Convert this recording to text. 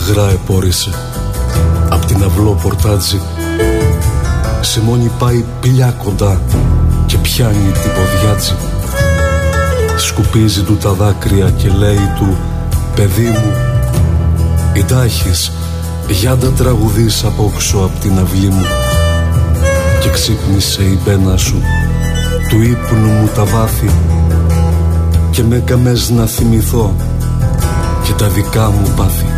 υγρά επόρησε απ' την αυλό πορτάτζι. Σε μόνη πάει πηλιά κοντά και πιάνει την ποδιάτζι. Σκουπίζει του τα δάκρυα και λέει του: παιδί μου, εντάχεις, για να τραγουδείς απόξω απ' την αυλή μου. Και ξύπνησε η μπένα σου του ύπνου μου τα βάθη και με έκαμες να θυμηθώ και τα δικά μου πάθη.